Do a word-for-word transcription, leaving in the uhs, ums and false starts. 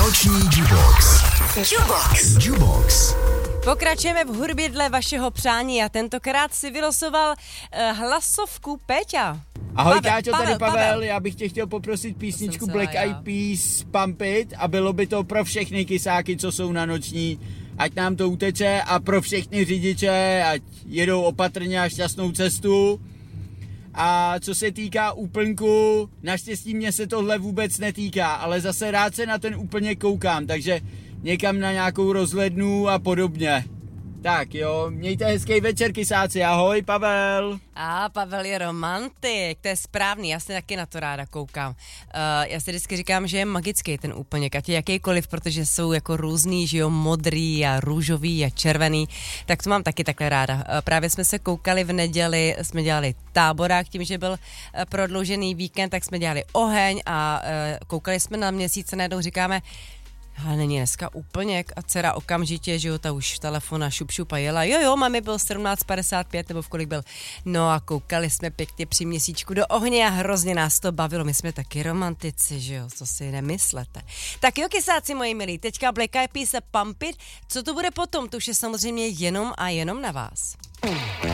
Noční Jukebox. Jukebox. Jukebox. Pokračujeme v hudbě dle vašeho přání a tentokrát si vylosoval uh, hlasovku Péťa. Ahoj, Pavel, Káťo, tady Pavel, Pavel, Pavel. já bych tě chtěl poprosit písničku jsem Black celá Eyed já. Peas Pump It a bylo by to pro všechny kysáky, co jsou na noční, ať nám to uteče a pro všechny řidiče, ať jedou opatrně a šťastnou cestu. A co se týká úplňku, naštěstí mě se tohle vůbec netýká, ale zase rád se na ten úplně koukám, takže někam na nějakou rozhlednu a podobně. Tak jo, mějte hezký večer, kysáci, ahoj, Pavel. A Pavel je romantik, to je správný, já se taky na to ráda koukám. Uh, já si vždycky říkám, že je magický ten úplněk, ať je jakýkoliv, protože jsou jako různý, že jo, modrý a růžový a červený, tak to mám taky takhle ráda. Uh, právě jsme se koukali v neděli, jsme dělali táborák, tím, že byl uh, prodloužený víkend, tak jsme dělali oheň a uh, koukali jsme na měsíc a najednou říkáme, ale není dneska úplněk a dcera okamžitě, že jo, ta už telefona šup šup a jela, jo jo, mami byl sedmnáct padesát pět nebo v kolik byl, no a koukali jsme pěkně při měsíčku do ohně a hrozně nás to bavilo, my jsme taky romantici, že jo, co si nemyslete. Tak jo, kysáci moji milí, teďka Black Eyed Peas a Pump It, co to bude potom, to už je samozřejmě jenom a jenom na vás.